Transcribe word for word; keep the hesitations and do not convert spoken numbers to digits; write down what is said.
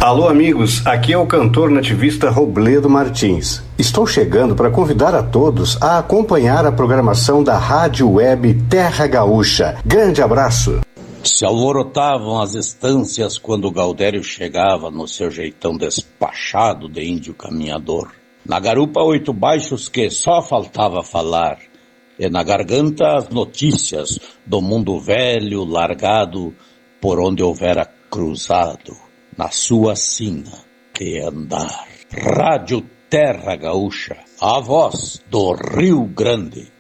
Alô amigos, aqui é o cantor nativista Robledo Martins. Estou chegando para convidar a todos a acompanhar a programação da Rádio Web Terra Gaúcha. Grande abraço! Se alvorotavam as estâncias quando Gaudério chegava no seu jeitão despachado de índio caminhador. Na garupa oito baixos que só faltava falar, e na garganta as notícias do mundo velho largado por onde houvera cruzado, na sua sina de andar. Rádio Terra Gaúcha, a voz do Rio Grande.